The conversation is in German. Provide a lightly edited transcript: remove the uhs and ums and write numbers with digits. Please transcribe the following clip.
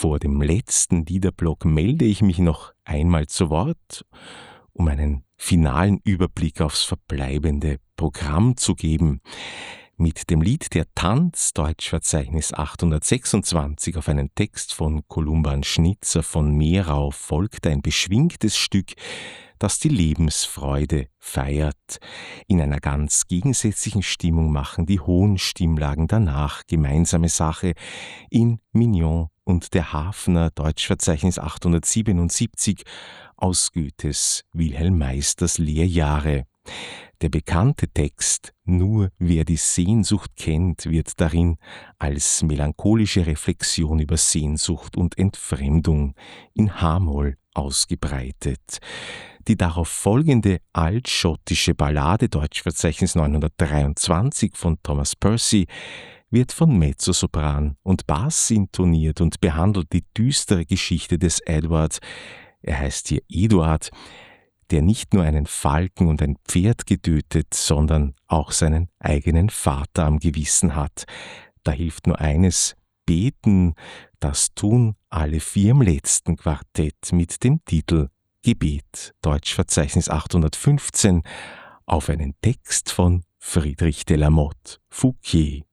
Vor dem letzten Liederblock melde ich mich noch einmal zu Wort, um einen finalen Überblick aufs verbleibende Programm zu geben. Mit dem Lied Der Tanz, Deutschverzeichnis 826, auf einen Text von Columban Schnitzer von Mehrau folgt ein beschwingtes Stück, das die Lebensfreude feiert. In einer ganz gegensätzlichen Stimmung machen die hohen Stimmlagen danach gemeinsame Sache. In Mignon und der Hafner, Deutschverzeichnis 877, aus Goethes Wilhelm Meisters Lehrjahre. Der bekannte Text »Nur wer die Sehnsucht kennt« wird darin als melancholische Reflexion über Sehnsucht und Entfremdung in H-Moll ausgebreitet. Die darauf folgende altschottische Ballade, Deutschverzeichnis 923 von Thomas Percy, wird von Mezzosopran und Bass intoniert und behandelt die düstere Geschichte des Edward, er heißt hier Eduard, der nicht nur einen Falken und ein Pferd getötet, sondern auch seinen eigenen Vater am Gewissen hat. Da hilft nur eines: beten. Das tun alle vier im letzten Quartett mit dem Titel Gebet, Deutschverzeichnis 815, auf einen Text von Friedrich de la Motte Fouquier.